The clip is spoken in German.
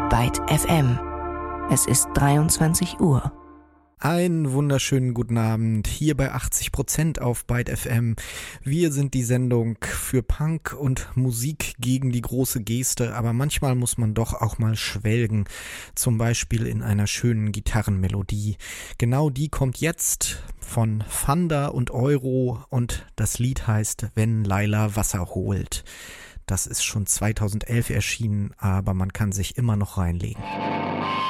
Byte FM. Es ist 23 Uhr. Einen wunderschönen guten Abend hier bei 80% auf Byte FM. Wir sind die Sendung für Punk und Musik gegen die große Geste, aber manchmal muss man doch auch mal schwelgen, zum Beispiel in einer schönen Gitarrenmelodie. Genau die kommt jetzt von Fanda und Euro und das Lied heißt Wenn Laila Wasser holt. Das ist schon 2011 erschienen, aber man kann sich immer noch reinlegen.